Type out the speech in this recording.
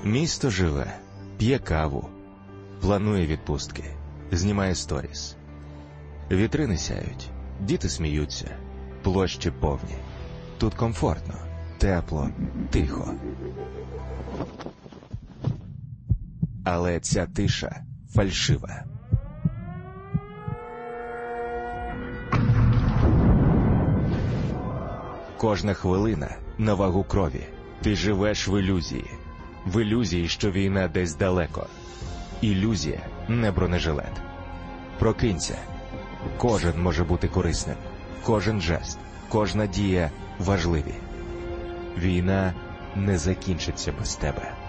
Місто живе, п'є каву, планує відпустки, знімає сторіс. Вітрини сяють, діти сміються, площі повні. Тут комфортно, тепло, тихо. Але ця тиша фальшива. Кожна хвилина на вагу крові. Ти живеш в ілюзії. В ілюзії, що війна десь далеко. Ілюзія – не бронежилет. Прокинься. Кожен може бути корисним. Кожен жест, кожна дія важливі. Війна не закінчиться без тебе.